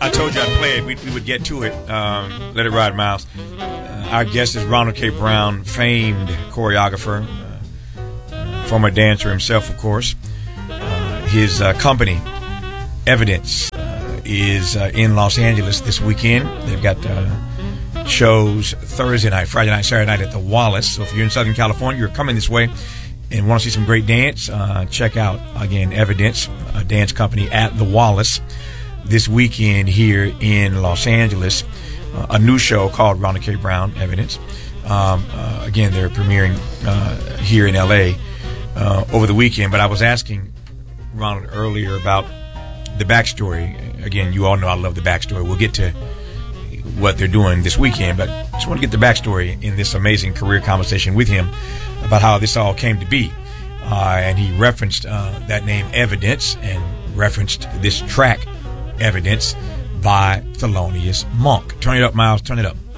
told you I'd play it. We would get to it. Let it ride, Miles. Our guest is Ronald K. Brown, famed choreographer, former dancer himself, of course. His company, Evidence, is in Los Angeles this weekend. They've got shows Thursday night, Friday night, Saturday night at the Wallace. So if you're in Southern California, you're coming this way and want to see some great dance, check out, again, Evidence, a dance company at the Wallace this weekend here in Los Angeles. A new show called Ronald K. Brown, Evidence. Again, they're premiering here in L.A. Over the weekend. But I was asking Ronald earlier about the backstory. Again, you all know I love the backstory. We'll get to what they're doing this weekend, but I just want to get the backstory in this amazing career conversation with him about how this all came to be. And he referenced that name Evidence and referenced this track Evidence by Thelonious Monk. Turn it up, Miles. Turn it up.